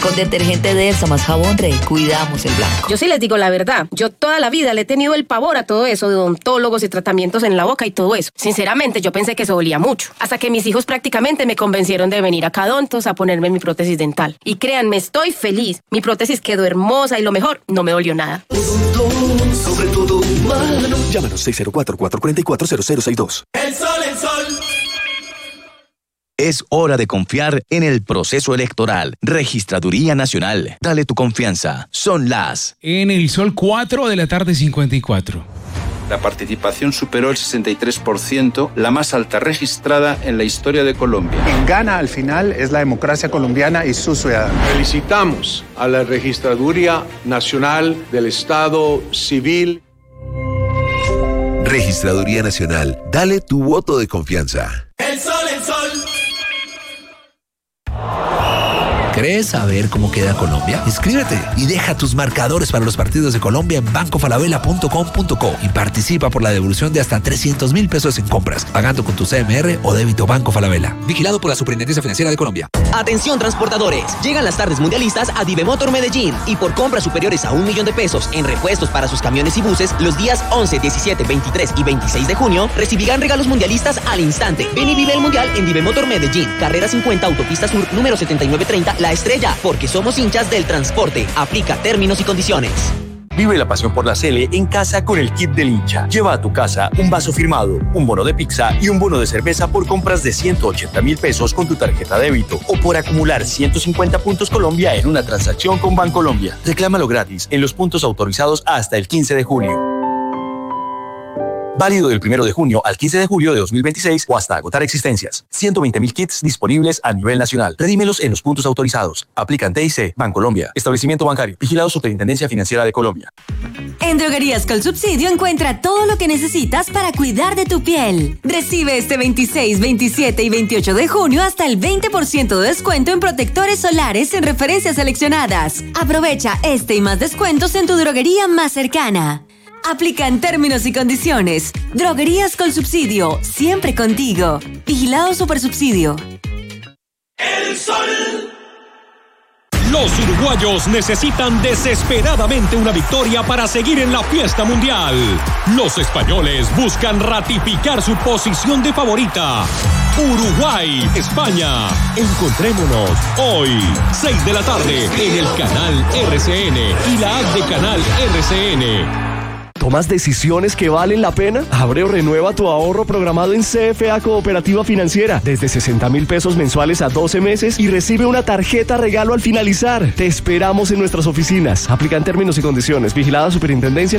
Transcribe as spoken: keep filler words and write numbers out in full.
Con detergente Delsa más jabón Rey, cuidamos el blanco. Yo sí les digo la verdad. Yo toda la vida le he tenido el pavor a todo eso de odontólogos y tratamientos en la boca y todo eso. Sinceramente, yo pensé que eso dolía mucho. Hasta que mis hijos prácticamente me convencieron de venir a Cadontos a ponerme mi prótesis dental. Y créanme, estoy feliz. Mi prótesis quedó hermosa y lo mejor, no me dolió nada. Sobre todo humano. Llámanos seis cero cuatro, cuatro cuatro cuatro, cero cero seis dos. El sol, el sol. Es hora de confiar en el proceso electoral. Registraduría Nacional. Dale tu confianza. Son las... En el Sol, cuatro de la tarde, cincuenta y cuatro. La participación superó el sesenta y tres por ciento, la más alta registrada en la historia de Colombia. Quien gana al final es la democracia colombiana y sus ciudadanos. Felicitamos a la Registraduría Nacional del Estado Civil. Registraduría Nacional. Dale tu voto de confianza. El sol, el sol. ¿Crees saber cómo queda Colombia? Inscríbete y deja tus marcadores para los partidos de Colombia en banco falabella punto com punto co y participa por la devolución de hasta trescientos mil pesos en compras, pagando con tu C M R o débito Banco Falabella. Vigilado por la Superintendencia Financiera de Colombia. Atención transportadores, llegan las tardes mundialistas a Divemotor Medellín y por compras superiores a un millón de pesos en repuestos para sus camiones y buses, los días once, diecisiete, veintitrés y veintiséis de junio recibirán regalos mundialistas al instante. Ven y vive el mundial en Divemotor Medellín, carrera cincuenta, autopista sur, número setenta y nueve treinta, La Estrella, porque somos hinchas del transporte. Aplica términos y condiciones. Vive la pasión por la Sele en casa con el kit del hincha. Lleva a tu casa un vaso firmado, un bono de pizza y un bono de cerveza por compras de ciento ochenta mil pesos con tu tarjeta débito o por acumular ciento cincuenta puntos Colombia en una transacción con Bancolombia. Reclámalo gratis en los puntos autorizados hasta el quince de julio. Válido del primero de junio al quince de julio de dos mil veintiséis o hasta agotar existencias. ciento veinte mil kits disponibles a nivel nacional. Redímelos en los puntos autorizados. Aplican T I C, Bancolombia. Establecimiento bancario. Vigilado Superintendencia Financiera de Colombia. En Droguerías Colsubsidio encuentra todo lo que necesitas para cuidar de tu piel. Recibe este veintiséis, veintisiete y veintiocho de junio hasta el veinte por ciento de descuento en protectores solares en referencias seleccionadas. Aprovecha este y más descuentos en tu droguería más cercana. Aplican términos y condiciones. Droguerías Colsubsidio, siempre contigo. Vigilado Supersubsidio. El sol. Los uruguayos necesitan desesperadamente una victoria para seguir en la fiesta mundial. Los españoles buscan ratificar su posición de favorita. Uruguay, España. Encontrémonos hoy, seis de la tarde, en el canal R C N y la app de canal R C N. ¿Tomas decisiones que valen la pena? Abre o renueva tu ahorro programado en C F A Cooperativa Financiera desde sesenta mil pesos mensuales a doce meses y recibe una tarjeta regalo al finalizar. Te esperamos en nuestras oficinas. Aplican términos y condiciones. Vigilada Superintendencia